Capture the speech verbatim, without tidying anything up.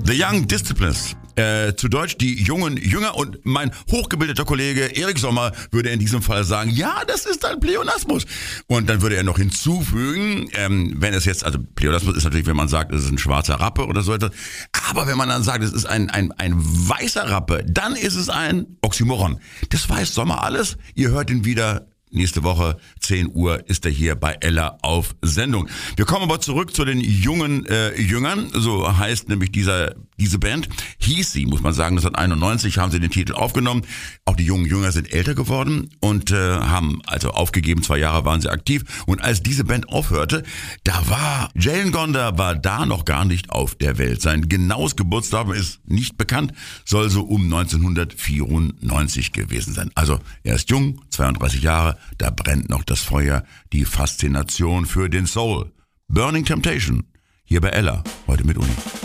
The Young Disciples. Äh, zu Deutsch die jungen Jünger, und mein hochgebildeter Kollege Erik Sommer würde in diesem Fall sagen, ja, das ist ein Pleonasmus. Und dann würde er noch hinzufügen, ähm, wenn es jetzt, also Pleonasmus ist natürlich, wenn man sagt, es ist ein schwarzer Rappe oder so etwas, aber wenn man dann sagt, es ist ein, ein, ein weißer Rappe, dann ist es ein Oxymoron. Das weiß Sommer alles. Ihr hört ihn wieder nächste Woche, zehn Uhr, ist er hier bei Ella auf Sendung. Wir kommen aber zurück zu den jungen äh, Jüngern, so heißt nämlich dieser diese Band. Hieß sie, muss man sagen, neunzehnhunderteinundneunzig haben sie den Titel aufgenommen. Auch die jungen Jünger sind älter geworden und äh, haben also aufgegeben, zwei Jahre waren sie aktiv. Und als diese Band aufhörte, da war Jalen Gonder war da noch gar nicht auf der Welt. Sein genaues Geburtsdatum ist nicht bekannt, soll so um neunzehnhundertvierundneunzig gewesen sein. Also er ist jung, zweiunddreißig Jahre, da brennt noch das Feuer, die Faszination für den Soul. Burning Temptation, hier bei Ella, heute mit Uni.